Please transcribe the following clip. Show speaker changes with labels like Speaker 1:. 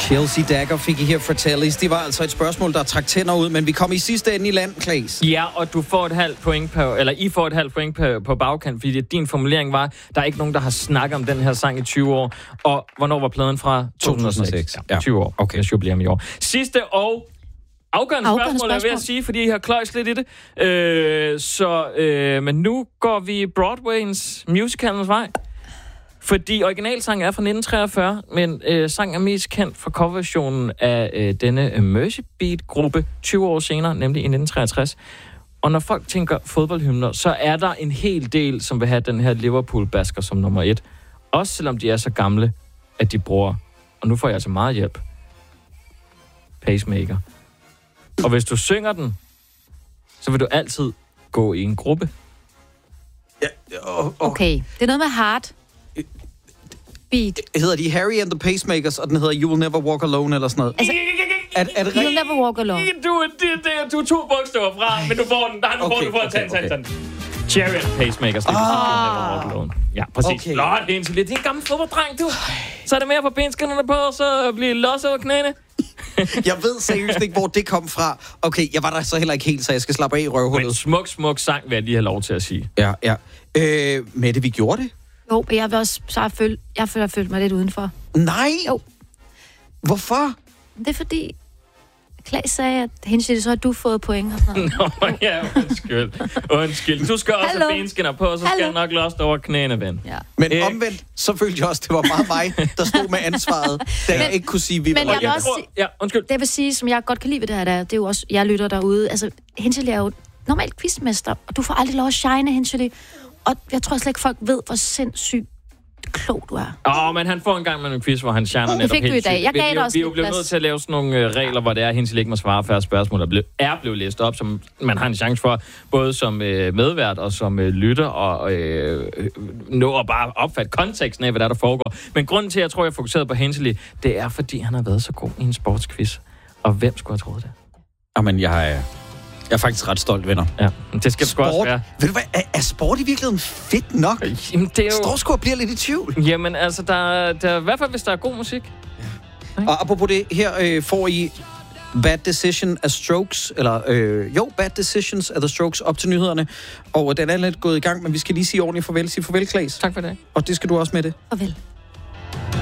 Speaker 1: Chelsea Dagger fik I her fra Tallis. Det var altså et spørgsmål, der trak tænder ud, men vi kom i sidste ende i land, Claes.
Speaker 2: Ja, og du får et halvt point I får et halvt point på bagkant, fordi din formulering var, der er ikke nogen, der har snakket om den her sang i 20 år. Og hvornår var pladen fra? 2006. Ja, 20 år. Okay. Det jubilæum i år. Sidste og afgørende spørgsmål, er jeg ved at sige, fordi I har kløjs lidt i det. Men nu går vi Broadwayens musicalens vej. Fordi originalsangen er fra 1943, men sangen er mest kendt for coverversionen af denne Mercy Beat-gruppe 20 år senere, nemlig i 1963. Og når folk tænker fodboldhymner, så er der en hel del, som vil have den her Liverpool-basker som nummer 1. Også selvom de er så gamle, at de bruger, og nu får jeg altså meget hjælp, pacemaker. Og hvis du synger den, så vil du altid gå i en gruppe.
Speaker 1: Ja,
Speaker 3: okay, det er noget med heart. Beat.
Speaker 1: Hedder de Harry and the Pacemakers, og den hedder You Will Never Walk Alone, eller sådan noget?
Speaker 3: Altså,
Speaker 1: er det
Speaker 3: You Will Never Walk Alone.
Speaker 2: Du er 2 bogstaver fra, men du får den. Du får den. Cherry and Pacemakers, det er You Will Never Walk Alone. Ja, præcis.
Speaker 1: Okay.
Speaker 2: Lort, det er en gammel fodbolddreng, du. Så er det mere på benskinnerne på, og så bliver los over knæene.
Speaker 1: Jeg ved seriøst ikke, hvor det kom fra. Okay, jeg var der så heller ikke helt, så jeg skal slappe af i røvhullet.
Speaker 2: Men smuk sang, vil jeg lige have lov til at sige.
Speaker 1: Ja. Mette, vi gjorde det?
Speaker 3: Jo, men jeg vil også jeg følt mig lidt udenfor.
Speaker 1: Nej!
Speaker 3: Jo.
Speaker 1: Hvorfor?
Speaker 3: Det er fordi, Claes sagde, at hendes så har du fået point og sådan noget.
Speaker 2: Nå, ja, undskyld. Du skal også have benskinner på, så skal jeg nok lost over knæene, ven.
Speaker 3: Ja.
Speaker 1: Men omvendt, så følte jeg også, det var meget mig, der stod med ansvaret, da jeg ikke kunne sige, vi var.
Speaker 3: Men jeg vil også
Speaker 2: undskyld.
Speaker 3: Det vil sige, som jeg godt kan lide ved det her, det er jo også, jeg lytter derude. Altså, Hensely er jo normalt quizmester, og du får aldrig lov at shine, Hensely. Og jeg tror slet ikke, folk ved, hvor sindssygt klog du er.
Speaker 2: Men han får en gang med en quiz, hvor han shiner netop
Speaker 3: helt sygt. Det fik du i dag. Jeg gav dig også
Speaker 2: Vi er jo blevet nødt til at lave sådan nogle regler, hvor det er, at Hensely ikke må svare færre spørgsmål, der er blevet læst op, som man har en chance for, både som medvært og som lytter, og nå at bare opfatte konteksten af, hvad der foregår. Men grunden til, at jeg tror, jeg fokuserede på Hensely, det er, fordi han har været så god i en sportsquiz. Og hvem skulle have troet det?
Speaker 1: Jamen, jeg er faktisk ret stolt, venner.
Speaker 2: Ja, det skal sport, også være.
Speaker 1: Ved du hvad, er sport i virkeligheden fedt nok?
Speaker 2: Jamen, det er jo...
Speaker 1: Står sgu og bliver lidt i tvivl.
Speaker 2: Jamen, altså, der i hvert fald, hvis der er god musik.
Speaker 1: Ja. Og apropos det, her får I Bad Decision af Strokes, eller Bad Decisions af The Strokes op til nyhederne. Og den er lidt gået i gang, men vi skal lige sige ordentligt farvel. Sig farvel, Claes.
Speaker 2: Tak for det.
Speaker 1: Og det skal du også med det.
Speaker 3: Farvel.